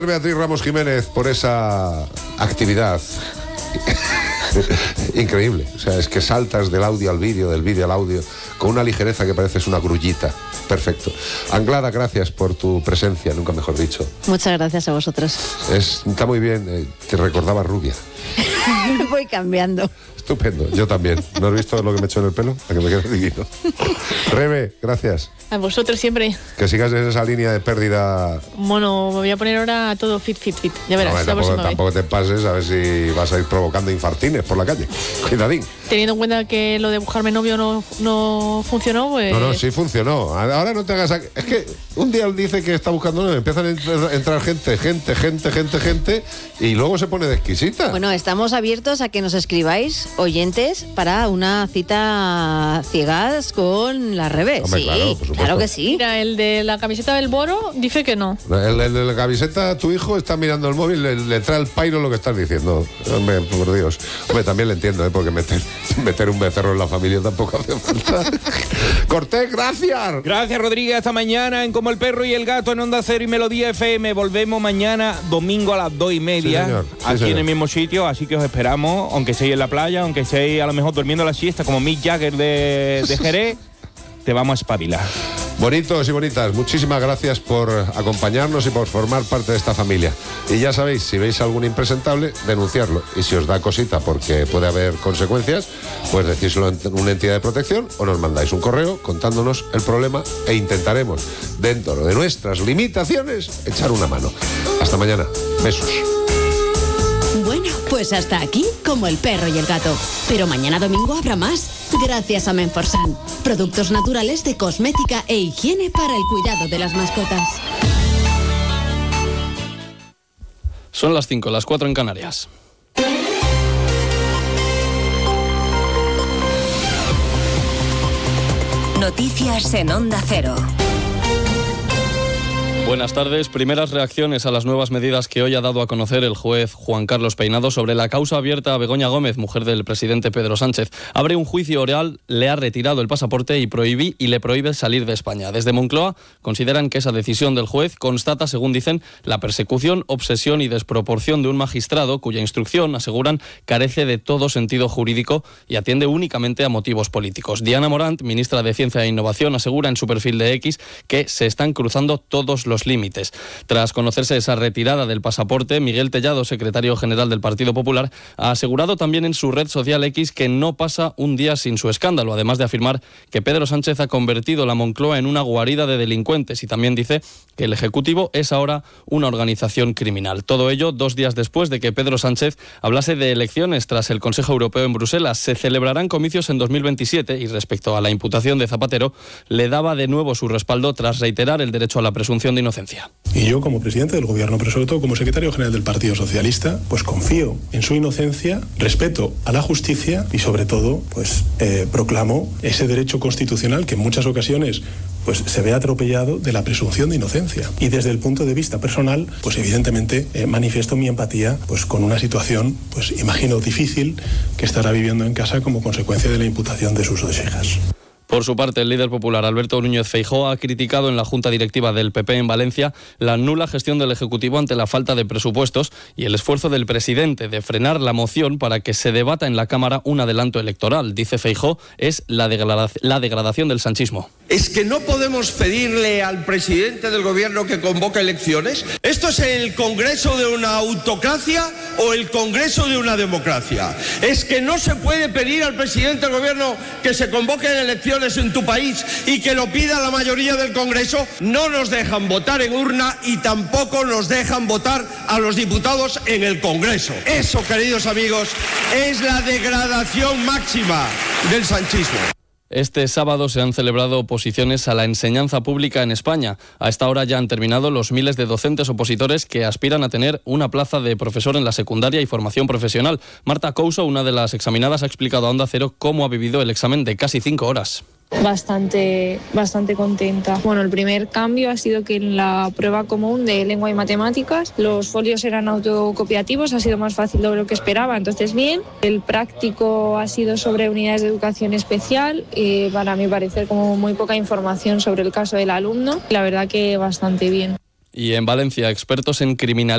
Beatriz Ramos Jiménez por esa actividad increíble. O sea, es que saltas del audio al vídeo, del vídeo al audio, con una ligereza que pareces una grullita. Perfecto. Anglada, gracias por tu presencia, nunca mejor dicho. Muchas gracias a vosotros. Está muy bien, te recordaba rubia. Voy cambiando. Estupendo, yo también. ¿No has visto lo que me he hecho en el pelo? A que me quede divino. Rebe, gracias. A vosotros siempre. Que sigas en esa línea de pérdida. Bueno, me voy a poner ahora todo fit. Ya verás, tampoco te pases, a ver si vas a ir provocando infartines por la calle. Cuidadín. Teniendo en cuenta que lo de buscarme novio no funcionó, pues... No, sí funcionó. Ahora no te hagas... Es que un día él dice que está buscando novio, empiezan a entrar gente, y luego se pone de exquisita. Bueno, estamos abiertos a que nos escribáis, oyentes, para una cita ciegas con la Rebe. Hombre, sí, claro, por supuesto. claro que sí. Mira, el de la camiseta del Boro dice que no. El de la camiseta, tu hijo está mirando el móvil, le trae el pairo lo que estás diciendo. Hombre, por Dios. Hombre, también le entiendo, porque meter un becerro en la familia tampoco hace falta. Cortés, gracias. Gracias, Rodríguez. Hasta mañana en Como el Perro y el Gato en Onda Cero y Melodía FM. Volvemos mañana domingo a las 2:30 Sí, señor. aquí en el mismo sitio, así que os esperamos, aunque seáis en la playa, aunque seáis a lo mejor durmiendo la siesta como Mick Jagger de Jerez, te vamos a espabilar. Bonitos y bonitas, muchísimas gracias por acompañarnos y por formar parte de esta familia. Y ya sabéis, si veis algún impresentable, denunciarlo. Y si os da cosita porque puede haber consecuencias, pues decírselo en una entidad de protección o nos mandáis un correo contándonos el problema e intentaremos, dentro de nuestras limitaciones, echar una mano. Hasta mañana. Besos. Bueno, pues hasta aquí Como el Perro y el Gato. Pero mañana domingo habrá más. Gracias a Menforsan. Productos naturales de cosmética e higiene para el cuidado de las mascotas. Son las 5, las 4 en Canarias. Noticias en Onda Cero. Buenas tardes. Primeras reacciones a las nuevas medidas que hoy ha dado a conocer el juez Juan Carlos Peinado sobre la causa abierta a Begoña Gómez, mujer del presidente Pedro Sánchez. Abre un juicio oral, le ha retirado el pasaporte y le prohíbe salir de España. Desde Moncloa consideran que esa decisión del juez constata, según dicen, la persecución, obsesión y desproporción de un magistrado cuya instrucción, aseguran, carece de todo sentido jurídico y atiende únicamente a motivos políticos. Diana Morant, ministra de Ciencia e Innovación, asegura en su perfil de X que se están cruzando todos los límites. Tras conocerse esa retirada del pasaporte, Miguel Tellado, secretario general del Partido Popular, ha asegurado también en su red social X que no pasa un día sin su escándalo, además de afirmar que Pedro Sánchez ha convertido la Moncloa en una guarida de delincuentes y también dice que el Ejecutivo es ahora una organización criminal. Todo ello 2 días después de que Pedro Sánchez hablase de elecciones tras el Consejo Europeo en Bruselas. Se celebrarán comicios en 2027 y respecto a la imputación de Zapatero, le daba de nuevo su respaldo tras reiterar el derecho a la presunción de inocencia. Y yo, como presidente del gobierno, pero sobre todo como secretario general del Partido Socialista, pues confío en su inocencia, respeto a la justicia y sobre todo, pues proclamo ese derecho constitucional que en muchas ocasiones pues se ve atropellado de la presunción de inocencia. Y desde el punto de vista personal, pues evidentemente manifiesto mi empatía pues con una situación, pues imagino difícil, que estará viviendo en casa como consecuencia de la imputación de sus 2 hijas. Por su parte, el líder popular Alberto Núñez Feijóo ha criticado en la Junta Directiva del PP en Valencia la nula gestión del Ejecutivo ante la falta de presupuestos y el esfuerzo del presidente de frenar la moción para que se debata en la Cámara un adelanto electoral. Dice Feijóo, es la degradación del sanchismo. ¿Es que no podemos pedirle al presidente del gobierno que convoque elecciones? ¿Esto es el Congreso de una autocracia o el Congreso de una democracia? ¿Es que no se puede pedir al presidente del gobierno que se convoquen elecciones en tu país y que lo pida la mayoría del Congreso? No nos dejan votar en urna y tampoco nos dejan votar a los diputados en el Congreso. Eso, queridos amigos, es la degradación máxima del sanchismo. Este sábado se han celebrado oposiciones a la enseñanza pública en España. A esta hora ya han terminado los miles de docentes opositores que aspiran a tener una plaza de profesor en la secundaria y formación profesional. Marta Couso, una de las examinadas, ha explicado a Onda Cero cómo ha vivido el examen de casi 5 horas. Bastante contenta. Bueno, el primer cambio ha sido que en la prueba común de lengua y matemáticas los folios eran autocopiativos, ha sido más fácil de lo que esperaba, entonces bien. El práctico ha sido sobre unidades de educación especial y para mi parecer como muy poca información sobre el caso del alumno. La verdad que bastante bien. Y en Valencia, expertos en criminalidad